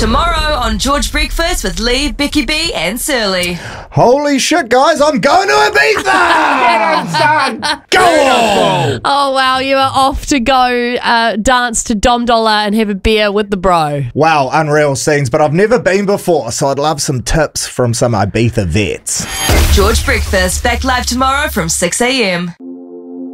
Tomorrow on George Breakfast with Lee, Becky B and Surly. Holy shit, guys, I'm going to Ibiza! Go on! Oh, wow, you are off to go dance to Dom Dollar and have a beer with the bro. Wow, unreal scenes, but I've never been before, so I'd love some tips from some Ibiza vets. George Breakfast, back live tomorrow from 6 a.m.